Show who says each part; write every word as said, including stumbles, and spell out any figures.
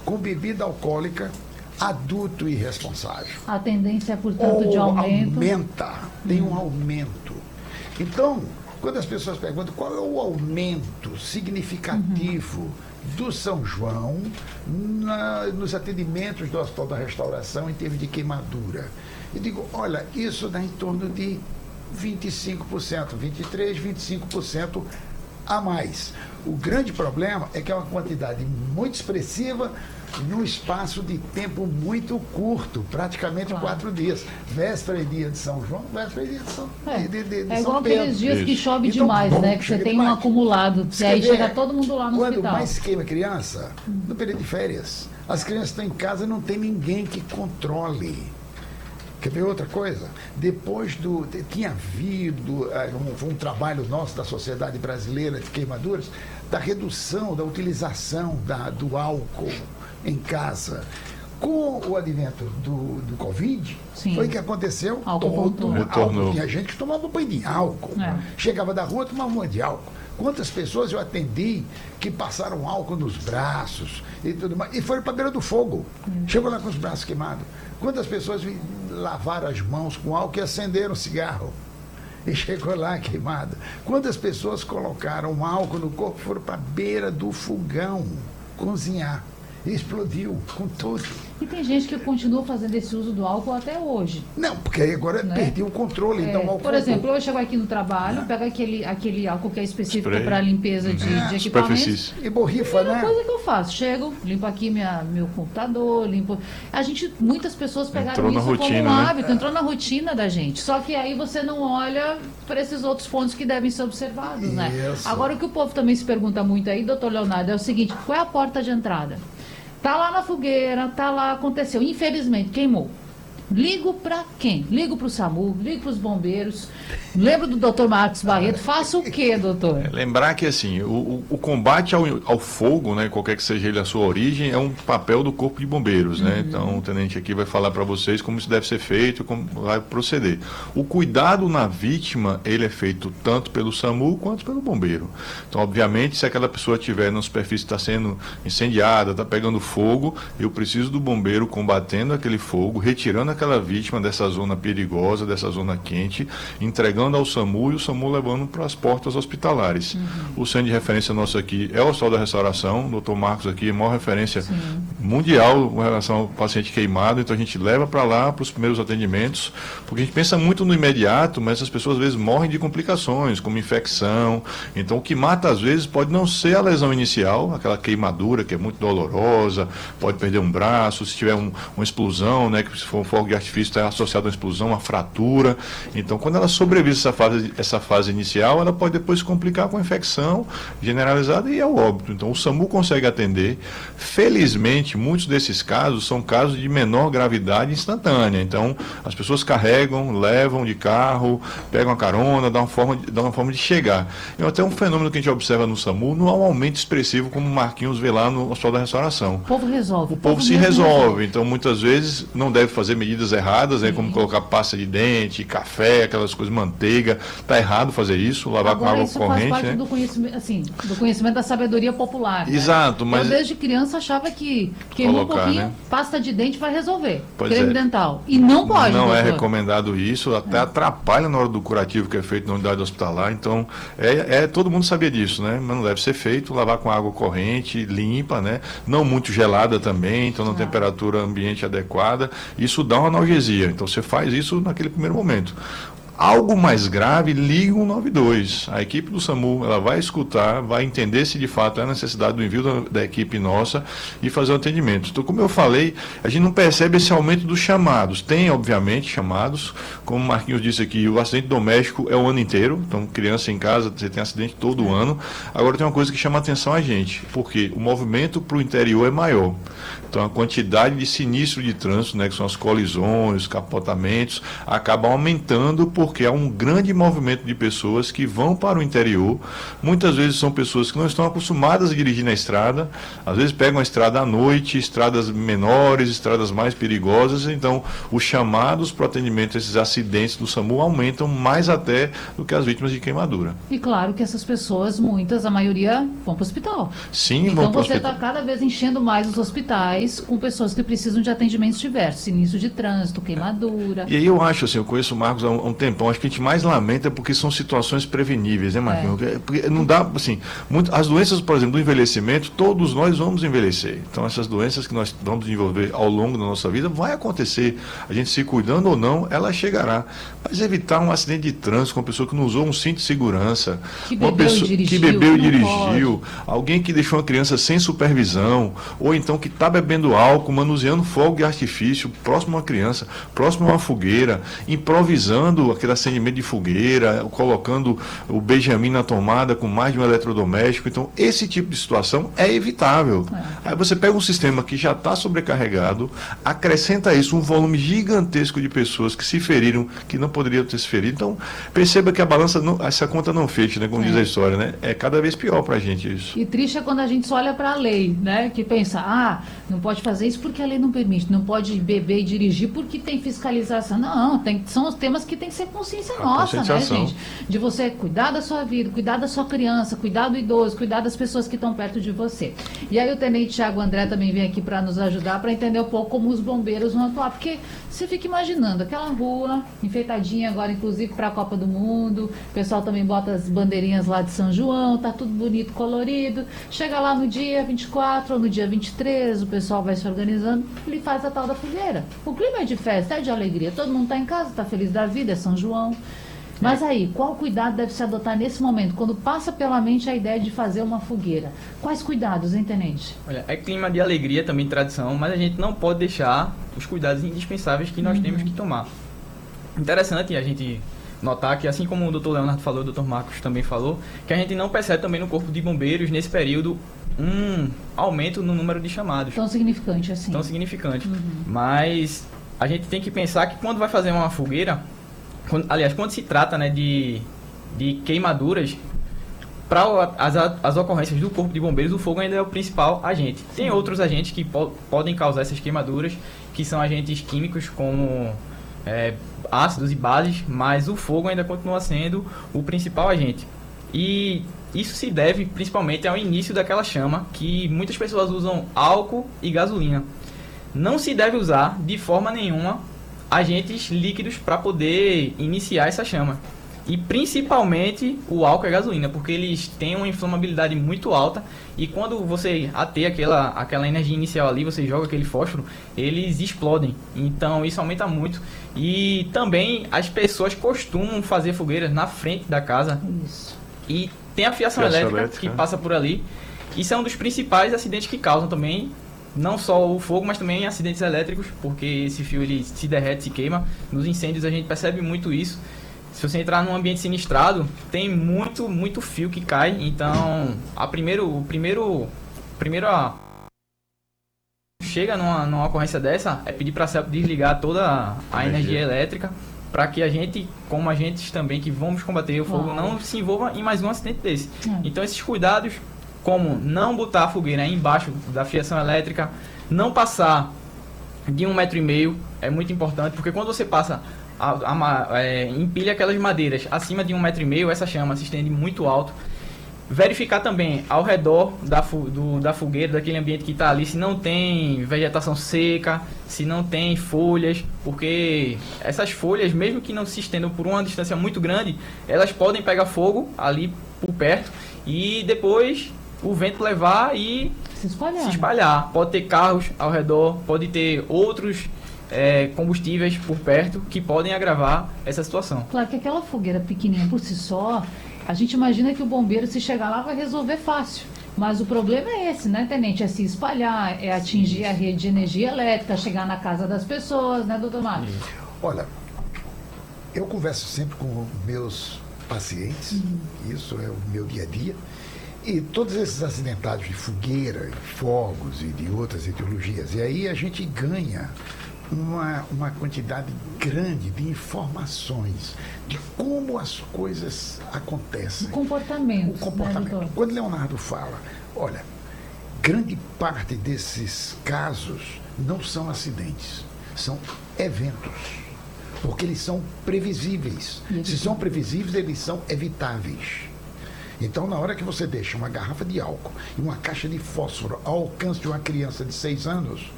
Speaker 1: com bebida alcoólica, adulto irresponsável.
Speaker 2: A tendência é, portanto,
Speaker 1: Ou
Speaker 2: de aumento.
Speaker 1: aumenta, tem um
Speaker 2: Hum.
Speaker 1: aumento. Então, quando as pessoas perguntam qual é o aumento significativo uhum. do São João na, nos atendimentos do Hospital da Restauração em termos de queimadura, eu digo, olha, isso dá em torno de vinte e cinco por cento, vinte e três por cento, vinte e cinco por cento a mais. O grande problema é que é uma quantidade muito expressiva num espaço de tempo muito curto, praticamente claro. quatro dias. Véspera e dia de São João, véspera e dia de São,
Speaker 2: é.
Speaker 1: de, de, de
Speaker 2: é igual
Speaker 1: São Pedro.
Speaker 2: aqueles dias
Speaker 1: Isso.
Speaker 2: que chove
Speaker 1: então,
Speaker 2: demais,
Speaker 1: bom,
Speaker 2: né? Que você tem
Speaker 1: demais.
Speaker 2: um acumulado. E aí chega todo mundo lá no
Speaker 1: quando
Speaker 2: hospital.
Speaker 1: Quando mais queima criança, no período de férias. As crianças estão em casa e não tem ninguém que controle. Quer ver outra coisa? Depois do... Tinha havido um, um trabalho nosso da Sociedade Brasileira de Queimaduras, da redução, da utilização da, do álcool em casa. Com o advento do, do Covid, Sim. foi o que aconteceu.
Speaker 2: Álcool
Speaker 1: todo álcool. Tinha gente que tomava banho de álcool. É. Chegava da rua, tomava banho de álcool. Quantas pessoas eu atendi que passaram álcool nos braços e tudo mais, e foram para a beira do fogo. Hum. Chegou lá com os braços queimados. Quantas pessoas lavaram as mãos com álcool e acenderam cigarro? E chegou lá queimado. Quantas pessoas colocaram álcool no corpo e foram para a beira do fogão cozinhar? E explodiu com tudo.
Speaker 2: E tem gente que continua fazendo esse uso do álcool até hoje.
Speaker 1: Não, porque aí agora né? perdeu o controle.
Speaker 2: É,
Speaker 1: então, o álcool
Speaker 2: por exemplo, eu chego aqui no trabalho, ah. pego aquele, aquele álcool que é específico para limpeza de,
Speaker 1: ah,
Speaker 2: de equipamentos.
Speaker 1: E borrifa,
Speaker 2: é a
Speaker 1: né?
Speaker 2: primeira coisa que eu faço. Chego, limpo aqui minha, meu computador, limpo... A gente, muitas pessoas pegaram
Speaker 3: entrou
Speaker 2: isso
Speaker 3: rotina,
Speaker 2: como um hábito,
Speaker 1: né?
Speaker 2: entrou na rotina da gente. Só que aí você não olha para esses outros pontos que devem ser observados, né?
Speaker 1: Isso.
Speaker 2: Agora, o que o povo também se pergunta muito aí, doutor Leonardo, é o seguinte, qual é a porta de entrada? Tá lá na fogueira, tá lá, aconteceu. Infelizmente, queimou. Ligo para quem? Ligo para o SAMU, ligo para os bombeiros. Lembro do doutor Marcos Barreto. Faça o quê, doutor?
Speaker 3: É, lembrar que assim, o, o combate ao, ao fogo, né, qualquer que seja ele a sua origem, é um papel do Corpo de Bombeiros. Né? Uhum. Então, o tenente aqui vai falar para vocês como isso deve ser feito, como vai proceder. O cuidado na vítima, ele é feito tanto pelo SAMU quanto pelo bombeiro. Então, obviamente, se aquela pessoa estiver na superfície que está sendo incendiada, está pegando fogo, eu preciso do bombeiro combatendo aquele fogo, retirando aquela vítima dessa zona perigosa, dessa zona quente, entregando ao SAMU e o SAMU levando para as portas hospitalares. Uhum. O centro de referência nosso aqui é o Hospital da Restauração, o doutor Marcos aqui é a maior referência Sim. mundial com relação ao paciente queimado, então a gente leva para lá para os primeiros atendimentos, porque a gente pensa muito no imediato, mas as pessoas às vezes morrem de complicações, como infecção. Então o que mata às vezes pode não ser a lesão inicial, aquela queimadura que é muito dolorosa, pode perder um braço, se tiver um, uma explosão, né, que se for um fogo de artifício está associado a uma explosão, uma fratura. Então, quando ela sobrevive essa fase, essa fase inicial, ela pode depois se complicar com a infecção generalizada e ao óbito. Então, o SAMU consegue atender. Felizmente, muitos desses casos são casos de menor gravidade instantânea. Então, as pessoas carregam, levam de carro, pegam a carona, dá uma forma de, dá uma forma de chegar. E até um fenômeno que a gente observa no SAMU, não há um aumento expressivo como o Marquinhos vê lá no Hospital da Restauração.
Speaker 2: O povo resolve.
Speaker 3: O povo, povo se resolve. resolve. Então, muitas vezes, não deve fazer medidas erradas, né, como colocar pasta de dente, café, aquelas coisas, manteiga. Está errado fazer isso, lavar
Speaker 2: Agora,
Speaker 3: com água
Speaker 2: isso
Speaker 3: corrente.
Speaker 2: Faz parte
Speaker 3: né?
Speaker 2: do conhecimento, assim, do conhecimento da sabedoria popular.
Speaker 3: Exato,
Speaker 2: né?
Speaker 3: mas...
Speaker 2: Eu desde criança achava que queimou um pouquinho, né? Pasta de dente vai resolver.
Speaker 3: Pois
Speaker 2: creme
Speaker 3: é.
Speaker 2: dental. E não pode,
Speaker 3: Não
Speaker 2: doutor.
Speaker 3: é recomendado isso, até é. atrapalha na hora do curativo que é feito na unidade hospitalar. Então, é, é, todo mundo sabia disso, né? Mas não deve ser feito, lavar com água corrente, limpa, né? Não muito gelada também, então na ah. temperatura ambiente adequada. Isso dá uma analgesia. Então, você faz isso naquele primeiro momento. Algo mais grave, liga um nove dois. A equipe do SAMU ela vai escutar, vai entender se de fato é a necessidade do envio da, da equipe nossa e fazer o atendimento. Então, como eu falei, a gente não percebe esse aumento dos chamados. Tem, obviamente, chamados. Como o Marquinhos disse aqui, o acidente doméstico é o ano inteiro. Então, criança em casa, você tem acidente todo ano. Agora, tem uma coisa que chama a atenção a gente, porque o movimento para o interior é maior. Então, a quantidade de sinistro de trânsito, né, que são as colisões, os capotamentos, acaba aumentando porque há um grande movimento de pessoas que vão para o interior. Muitas vezes são pessoas que não estão acostumadas a dirigir na estrada, às vezes pegam a estrada à noite, estradas menores, estradas mais perigosas. Então, os chamados para o atendimento desses acidentes do SAMU aumentam mais até do que as vítimas de queimadura.
Speaker 2: E claro que essas pessoas, muitas, a maioria, vão para o hospital.
Speaker 3: Sim,
Speaker 2: então,
Speaker 3: vão para o
Speaker 2: você
Speaker 3: hospital.
Speaker 2: está cada vez enchendo mais os hospitais. mais com pessoas que precisam de atendimentos diversos, sinistro de trânsito, queimadura.
Speaker 3: E aí eu acho, assim, eu conheço o Marcos há um, há um tempão, acho que a gente mais lamenta porque são situações preveníveis, né, Marquinhos? É. Porque não dá, assim, muito, as doenças, por exemplo, do envelhecimento, todos nós vamos envelhecer. Então, essas doenças que nós vamos desenvolver ao longo da nossa vida, vai acontecer. A gente se cuidando ou não, ela chegará. Mas evitar um acidente de trânsito com uma pessoa que não usou um cinto de segurança,
Speaker 2: que
Speaker 3: uma
Speaker 2: bebeu
Speaker 3: pessoa
Speaker 2: e dirigiu,
Speaker 3: que bebeu e dirigiu,
Speaker 2: pode.
Speaker 3: alguém que deixou uma criança sem supervisão, ou então que está bebendo álcool, manuseando fogo de artifício, próximo a uma criança, próximo a uma fogueira, improvisando aquele acendimento de fogueira, colocando o Benjamin na tomada com mais de um eletrodoméstico. Então, esse tipo de situação é evitável. É. Aí você pega um sistema que já está sobrecarregado, acrescenta a isso um volume gigantesco de pessoas que se feriram, que não poderiam ter se ferido. Então, perceba que a balança, não, essa conta não fecha, né, como é. diz a história, né? É cada vez pior para a gente isso.
Speaker 2: E triste é quando a gente só olha para a lei, né? Que pensa, ah, não pode fazer isso porque a lei não permite, não pode beber e dirigir porque tem fiscalização. Não, tem, são os temas que tem que ser consciência a nossa, né, gente? De você cuidar da sua vida, cuidar da sua criança, cuidar do idoso, cuidar das pessoas que estão perto de você. E aí o Tenente Thiago André também vem aqui para nos ajudar, para entender um pouco como os bombeiros vão atuar, porque você fica imaginando aquela rua enfeitadinha agora, inclusive para a Copa do Mundo, o pessoal também bota as bandeirinhas lá de São João, tá tudo bonito, colorido, chega lá no dia vinte e quatro ou no dia vinte e três, o pessoal vai se organizando e faz a tal da fogueira. O clima é de festa, é de alegria, todo mundo está em casa, está feliz da vida, é São João. Mas aí, qual cuidado deve se adotar nesse momento, quando passa pela mente a ideia de fazer uma fogueira? Quais cuidados, hein, Tenente?
Speaker 4: Olha, é clima de alegria, também tradição, mas a gente não pode deixar os cuidados indispensáveis que nós uhum. temos que tomar. Interessante a gente notar que, assim como o doutor Leonardo falou, o doutor Marcos também falou, que a gente não percebe também no Corpo de Bombeiros, nesse período, um aumento no número de chamados.
Speaker 2: Tão significante assim.
Speaker 4: Tão significante. Uhum. Mas a gente tem que pensar que quando vai fazer uma fogueira, quando, aliás, quando se trata, né, de, de queimaduras, para as, as ocorrências do Corpo de Bombeiros, o fogo ainda é o principal agente. Tem Sim. outros agentes que po podem causar essas queimaduras, que são agentes químicos como é, ácidos e bases, mas o fogo ainda continua sendo o principal agente. E isso se deve principalmente ao início daquela chama, que muitas pessoas usam álcool e gasolina. Não se deve usar de forma nenhuma agentes líquidos para poder iniciar essa chama. E principalmente o álcool e a gasolina, porque eles têm uma inflamabilidade muito alta e quando você ateia aquela, aquela energia inicial ali, você joga aquele fósforo, eles explodem. Então isso aumenta muito. E também as pessoas costumam fazer fogueiras na frente da casa.
Speaker 2: Isso.
Speaker 4: E tem a fiação elétrica, elétrica que passa por ali. Isso é um dos principais acidentes que causam também, não só o fogo, mas também acidentes elétricos, porque esse fio ele se derrete, se queima. Nos incêndios a gente percebe muito isso. Se você entrar num ambiente sinistrado, tem muito, muito fio que cai. Então, a primeiro, o primeiro, primeiro a chega numa, numa ocorrência dessa, é pedir para a C E L P desligar toda a, a energia elétrica, para que a gente, como agentes também que vamos combater o fogo, não se envolva em mais um acidente desse. Hum. Então, esses cuidados, como não botar a fogueira embaixo da fiação elétrica, não passar de um metro e meio, é muito importante, porque quando você passa A, a, é, empilha aquelas madeiras acima de um metro e meio, essa chama se estende muito alto. Verificar também ao redor da, fu, do, da fogueira, daquele ambiente que está ali, se não tem vegetação seca, se não tem folhas, porque essas folhas, mesmo que não se estendam por uma distância muito grande, elas podem pegar fogo ali por perto e depois o vento levar e
Speaker 2: se espalhar.
Speaker 4: se espalhar. Pode ter carros ao redor, pode ter outros É, combustíveis por perto que podem agravar essa situação.
Speaker 2: Claro que aquela fogueira pequenininha por si só, a gente imagina que o bombeiro, se chegar lá, vai resolver fácil. Mas o problema é esse, né, Tenente? É se espalhar, é atingir a rede de energia elétrica, chegar na casa das pessoas, né, doutor Marcos?
Speaker 1: Olha, eu converso sempre com meus pacientes, uhum. isso é o meu dia a dia, e todos esses acidentados de fogueira, fogos e de outras etiologias, e aí a gente ganha Uma, uma quantidade grande de informações de como as coisas acontecem.
Speaker 2: O comportamento.
Speaker 1: O comportamento.
Speaker 2: Né,
Speaker 1: Quando Leonardo fala, olha, grande parte desses casos não são acidentes, são eventos, porque eles são previsíveis. Se são previsíveis, eles são evitáveis. Então, na hora que você deixa uma garrafa de álcool e uma caixa de fósforo ao alcance de uma criança de seis anos,